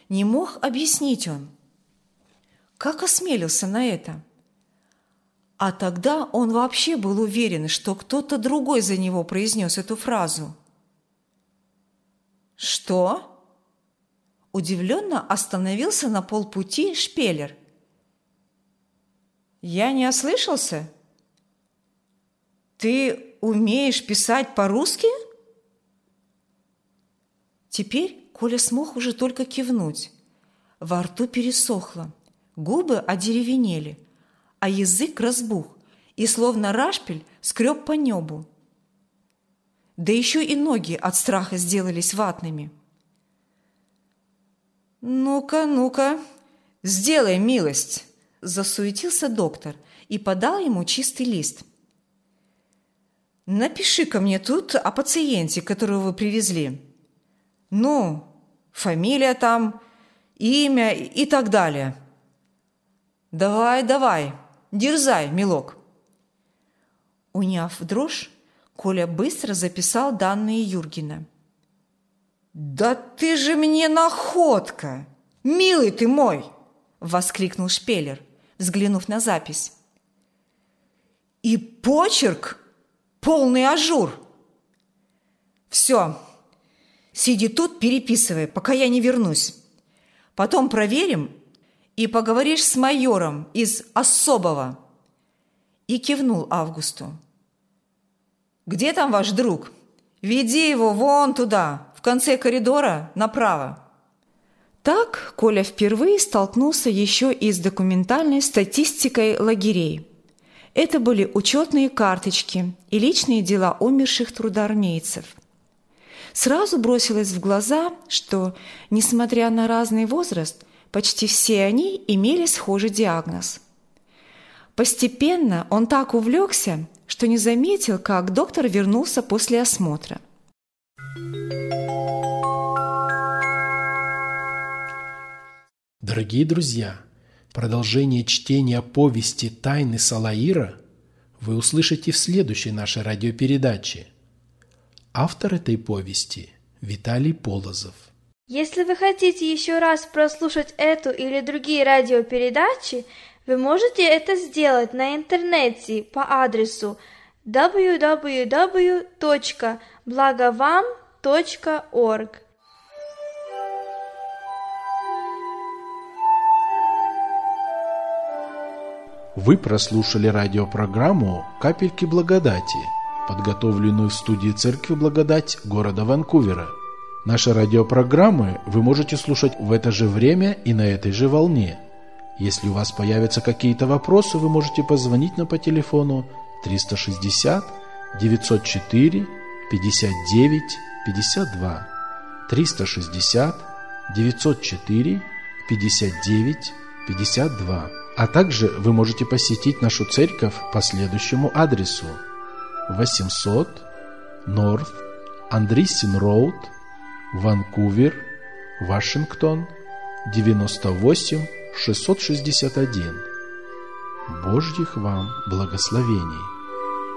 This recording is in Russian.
Не мог объяснить он. Как осмелился на это? А тогда он вообще был уверен, что кто-то другой за него произнес эту фразу. «Что?» Удивленно остановился на полпути Шпеллер. «Я не ослышался? Ты умеешь писать по-русски?» Теперь Коля смог уже только кивнуть. Во рту пересохло, губы одеревенели, а язык разбух и словно рашпиль скреб по небу. Да еще и ноги от страха сделались ватными. «Ну-ка, ну-ка, сделай милость!» – засуетился доктор и подал ему чистый лист. «Напиши-ка мне тут о пациенте, которого вы привезли. Ну, фамилия там, имя и так далее. Давай, давай, дерзай, милок». Уняв дрожь, Коля быстро записал данные Юргена. «Да ты же мне находка! Милый ты мой!» – воскликнул Шпеллер, взглянув на запись. «И почерк полный ажур! Все, сиди тут, переписывай, пока я не вернусь. Потом проверим и поговоришь с майором из особого». И кивнул Августу. «Где там ваш друг? Веди его вон туда, в конце коридора, направо». Так Коля впервые столкнулся еще и с документальной статистикой лагерей. Это были учетные карточки и личные дела умерших трудоармейцев. Сразу бросилось в глаза, что, несмотря на разный возраст, почти все они имели схожий диагноз. Постепенно он так увлекся, что не заметил, как доктор вернулся после осмотра. Дорогие друзья, продолжение чтения повести «Тайны Салаира» вы услышите в следующей нашей радиопередаче. Автор этой повести – Виталий Полозов. Если вы хотите еще раз прослушать эту или другие радиопередачи, вы можете это сделать на интернете по адресу www.blagovam.org. Вы прослушали радиопрограмму «Капельки благодати», подготовленную в студии Церкви Благодать города Ванкувера. Наши радиопрограммы вы можете слушать в это же время и на этой же волне. Если у вас появятся какие-то вопросы, вы можете позвонить нам по телефону 360 904 59 52 360 904 59 52. А также вы можете посетить нашу церковь по следующему адресу: 800 North Andreessen Road, Ванкувер, Вашингтон, 98661. Божьих вам благословений!